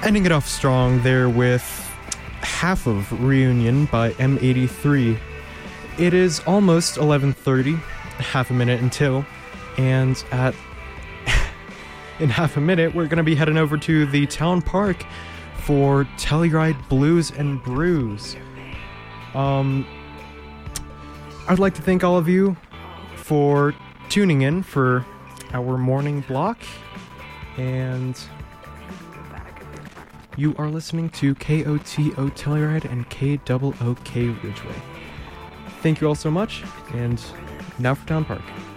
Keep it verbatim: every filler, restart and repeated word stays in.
Ending it off strong there with Half of Reunion by M eighty-three. It is almost eleven thirty, half a minute until, and at in half a minute we're going to be heading over to the town park for Telluride Blues and Brews. Um, I'd like to thank all of you for tuning in for our morning block, and you are listening to K O T O Telluride and K O O K Ridgeway. Thank you all so much, and now for Town Park.